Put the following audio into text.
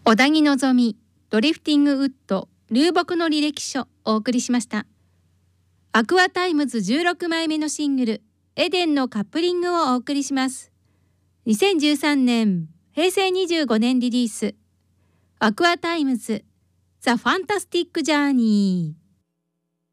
小田木のぞみ、ドリフティングウッド、流木の履歴書をお送りしました。アクアタイムズ16枚目のシングル、エデンのカップリングをお送りします。2013年、平成25年リリース、アクアタイムズ、ザ・ファンタスティック・ジャーニー。